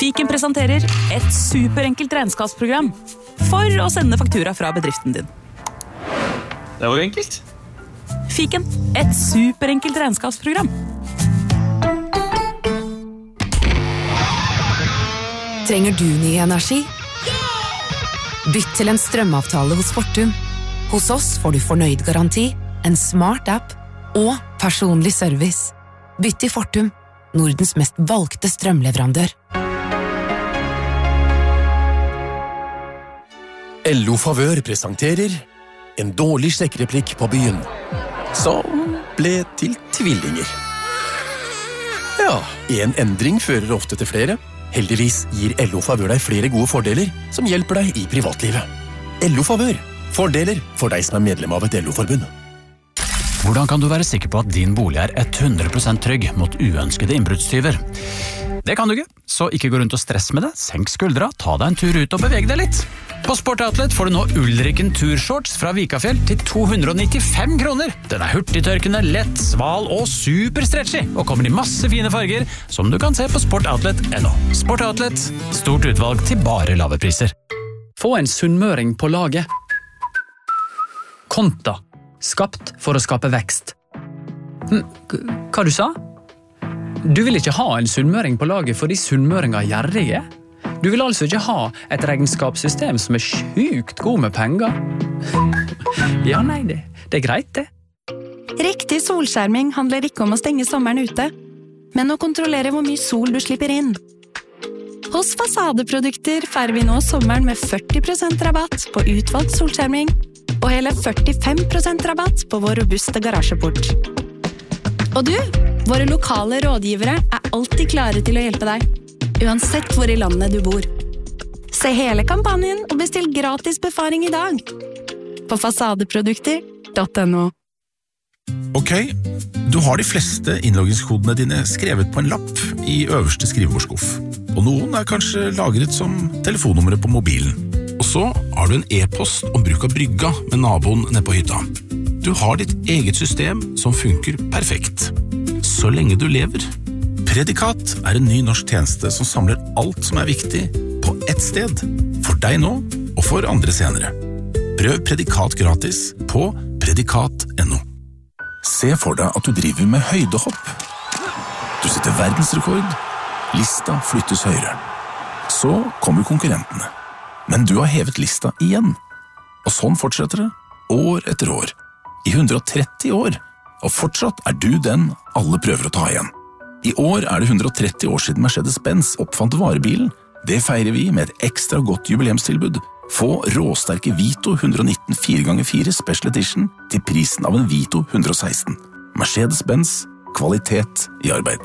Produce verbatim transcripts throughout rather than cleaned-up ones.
Fiken presenterer et superenkelt regnskapsprogram for å sende faktura fra bedriften din. Det var enkelt. Fiken, et superenkelt regnskapsprogram. Trenger du ny energi? Bytt til en strømavtale hos Fortum. Hos oss får du fornøyd garanti, en smart app og personlig service. Bytt til Fortum, Nordens mest valgte strømleverandør. L O Favør presenterer en dårlig sjekkereplikk på byen, som ble til tvillinger. Ja, en endring fører ofte til flere. Heldigvis gir L O Favør deg flere gode fordeler som hjelper deg i privatlivet. L O Favør. Fordeler for deg som er medlem av et L O-forbund. Hvordan kan du være sikker på at din bolig er hundre prosent trygg mot uønskede innbruddstyver? Det kan du ikke, så ikke gå rundt og stress med det. Senk skuldra, ta deg en tur ut og beveg deg litt. På Sport Outlet får du nå Ulriken Turshorts fra Vikafjell til to hundre nittifem kroner. Den er hurtigtørkende, lett, sval og superstretchy, og kommer i masse fine farger, som du kan se på sport outlet punktum no. Sport Outlet, stort utvalg til bare lave priser. Få en sunnmøring på laget. Konta. Skapt for å skape vekst. Hva du sa? Du vil ikke ha en sunnmøring på laget fordi sunnmøringer er gjerrige? Du vil altså ikke ha et regnskapssystem som er sjukt god med penger? Ja, nei, det, det er greit det. Riktig solskjerming handler ikke om å stenge sommeren ute, men å kontrollere hvor mye sol du slipper inn. Hos Fasadeprodukter feirer vi nå sommeren med førti prosent rabatt på utvalgt solskjerming, og hele førtifem prosent rabatt på vår robuste garasjeport. Og du, våre lokale rådgivere er alltid klare til å hjelpe deg, uansett hvor i landet du bor. Se hele kampanjen og bestill gratis befaring i dag på fasadeprodukter punktum no. Ok, du har de fleste innloggingskodene dine skrevet på en lapp i øverste skrivebordskuff, og noen er kanskje lagret som telefonnumre på mobilen. Og så har du en e-post om bruk av brygga med naboen nede på hytta. Du har ditt eget system som funker perfekt. Så lenge du lever. Predikat er en ny norsk tjeneste som samler alt som er viktig på ett sted. For deg nå, og for andre senere. Prøv Predikat gratis på predikat punktum no. Se for deg at du driver med høydehopp. Du setter verdensrekord. Lista flyttes høyere. Så kommer konkurrentene. Men du har hevet lista igjen. Og sånn fortsetter det, år etter år. I hundre og tretti år. Og fortsatt er du den alle prøver å ta igjen. I år er det hundre og tretti år siden Mercedes-Benz oppfant varebilen. Det feirer vi med et ekstra godt jubileumstilbud. Få råsterke Vito hundre og nitten fire ganger fire Special Edition til prisen av en Vito hundre og seksten. Mercedes-Benz, kvalitet i arbeid.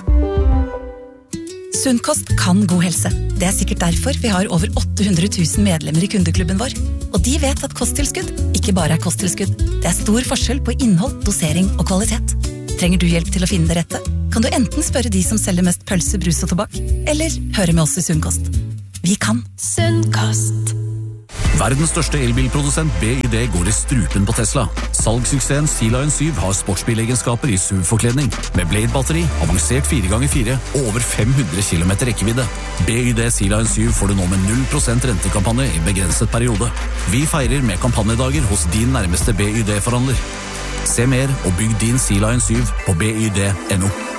Sunnkost kan god helse. Det er sikkert derfor vi har over åtte hundre tusen medlemmer i kundeklubben vår. Og de vet at kosttilskudd ikke bare er kosttilskudd. Det er stor forskjell på innhold, dosering og kvalitet. Trenger du hjelp til å finne det rette? Kan du enten spørre de som selger mest pølse, brus og tobakk, eller høre med oss i Sunnkost. Vi kan Sunnkost. Verdens største elbilprodusent B Y D går i strupen på Tesla. Salgssuksessen Sea Lion syv har sportsbilegenskaper i S U V-forkledning, med Blade-batteri, avansert fire ganger fire og over fem hundre kilometer rekkevidde. B Y D Sea Lion syv får du nå med null prosent rentekampanje i begrenset periode. Vi feirer med kampanjedager hos din nærmeste B Y D-forhandler. Se mer og bygg din Sea Lion syv på B Y D punktum no.